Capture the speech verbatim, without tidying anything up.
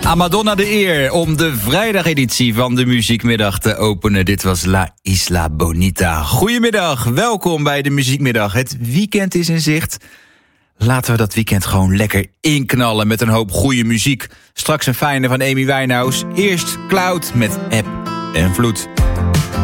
Aan Madonna de eer om de vrijdageditie van de Muziekmiddag te openen. Dit was La Isla Bonita. Goedemiddag, welkom bij de Muziekmiddag. Het weekend is in zicht. Laten we dat weekend gewoon lekker inknallen met een hoop goede muziek. Straks een fijne van Amy Winehouse. Eerst Cloud met Eb en Vloed.